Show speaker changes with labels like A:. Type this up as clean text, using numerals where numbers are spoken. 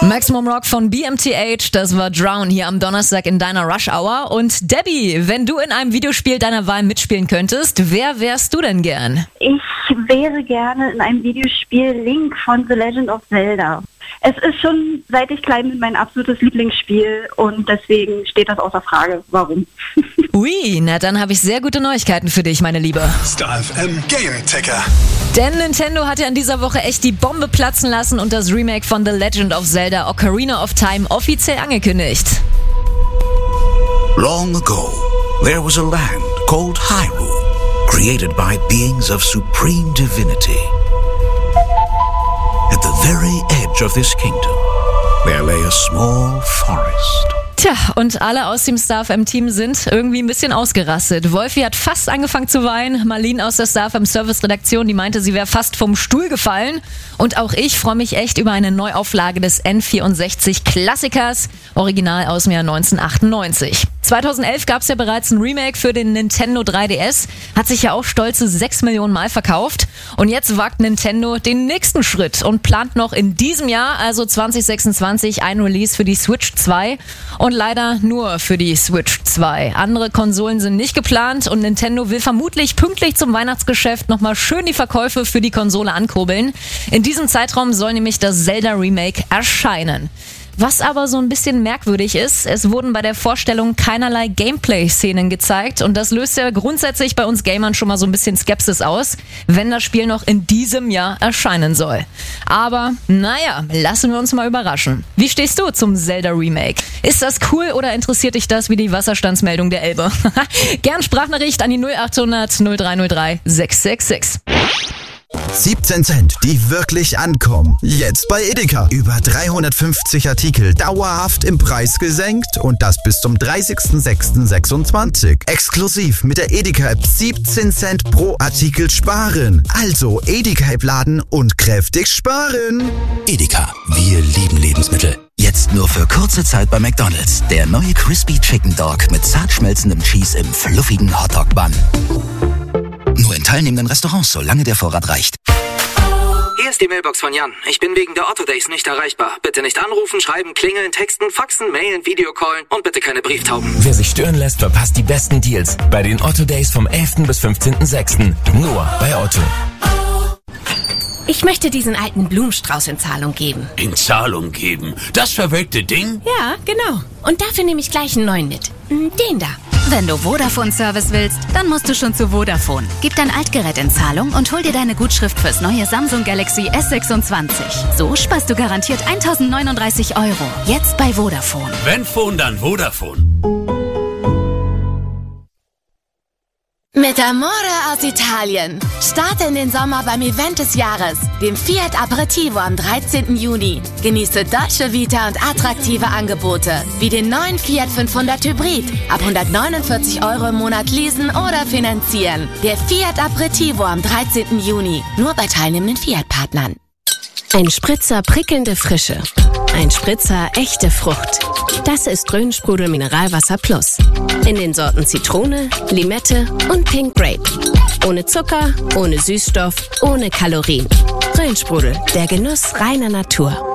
A: Maximum Rock von BMTH, das war Drown hier am Donnerstag in deiner Rush Hour. Und Debbie, wenn du in einem Videospiel deiner Wahl mitspielen könntest, wer wärst du denn gern?
B: Ich wäre gerne in einem Videospiel Link von The Legend of Zelda. Es ist schon, seit ich klein bin, mein absolutes Lieblingsspiel und deswegen steht das außer Frage. Warum?
A: Ui, na dann habe ich sehr gute Neuigkeiten für dich, meine Liebe.
C: Star FM Game Ticker.
A: Denn Nintendo hat ja in dieser Woche echt die Bombe platzen lassen und das Remake von The Legend of Zelda Ocarina of Time offiziell angekündigt.
D: Long ago, there was a land called Hyrule, created by beings of supreme divinity. At the very edge of this kingdom, there lay a small forest.
A: Tja, und alle aus dem Star FM-Team sind irgendwie ein bisschen ausgerastet. Wolfi hat fast angefangen zu weinen. Marlene aus der Star FM-Service-Redaktion, die meinte, sie wäre fast vom Stuhl gefallen. Und auch ich freue mich echt über eine Neuauflage des N64-Klassikers, original aus dem Jahr 1998. 2011 gab es ja bereits ein Remake für den Nintendo 3DS, hat sich ja auch stolze 6 Millionen Mal verkauft. Und jetzt wagt Nintendo den nächsten Schritt und plant noch in diesem Jahr, also 2026, ein Release für die Switch 2 und leider nur für die Switch 2. Andere Konsolen sind nicht geplant und Nintendo will vermutlich pünktlich zum Weihnachtsgeschäft nochmal schön die Verkäufe für die Konsole ankurbeln. In diesem Zeitraum soll nämlich das Zelda Remake erscheinen. Was aber so ein bisschen merkwürdig ist, es wurden bei der Vorstellung keinerlei Gameplay-Szenen gezeigt und das löst ja grundsätzlich bei uns Gamern schon mal so ein bisschen Skepsis aus, wenn das Spiel noch in diesem Jahr erscheinen soll. Aber naja, lassen wir uns mal überraschen. Wie stehst du zum Zelda Remake? Ist das cool oder interessiert dich das wie die Wasserstandsmeldung der Elbe? Gern Sprachnachricht an die 0800 0303 666.
E: 17 Cent, die wirklich ankommen. Jetzt bei Edeka. Über 350 Artikel dauerhaft im Preis gesenkt und das bis zum 30.06.26. Exklusiv mit der Edeka-App 17 Cent pro Artikel sparen. Also Edeka-App laden und kräftig sparen.
D: Edeka, wir lieben Lebensmittel. Jetzt nur für kurze Zeit bei McDonald's. Der neue Crispy Chicken Dog mit zart schmelzendem Cheese im fluffigen Hotdog-Bun. Nur in teilnehmenden Restaurants, solange der Vorrat reicht.
F: Hier ist die Mailbox von Jan. Ich bin wegen der Otto Days nicht erreichbar. Bitte nicht anrufen, schreiben, klingeln, texten, faxen, mailen, Videocallen und bitte keine Brieftauben.
G: Wer sich stören lässt, verpasst die besten Deals bei den Otto Days vom 11. bis 15.06. Nur bei Otto.
H: Ich möchte diesen alten Blumenstrauß in Zahlung geben.
I: In Zahlung geben? Das verwelkte Ding?
H: Ja, genau. Und dafür nehme ich gleich einen neuen mit. Den da.
J: Wenn du Vodafone-Service willst, dann musst du schon zu Vodafone. Gib dein Altgerät in Zahlung und hol dir deine Gutschrift fürs neue Samsung Galaxy S26. So sparst du garantiert 1.039 €. Jetzt bei Vodafone.
I: Wenn Phone, dann Vodafone.
H: Mit Amore aus Italien. Starte in den Sommer beim Event des Jahres, dem Fiat Aperitivo am 13. Juni. Genieße Dolce Vita und attraktive Angebote, wie den neuen Fiat 500 Hybrid. Ab 149 € im Monat leasen oder finanzieren. Der Fiat Aperitivo am 13. Juni. Nur bei teilnehmenden Fiat-Partnern.
K: Ein Spritzer prickelnde Frische. Ein Spritzer echte Frucht. Das ist Rhön-Sprudel Mineralwasser Plus. In den Sorten Zitrone, Limette und Pink Grape. Ohne Zucker, ohne Süßstoff, ohne Kalorien. Rhön-Sprudel, der Genuss reiner Natur.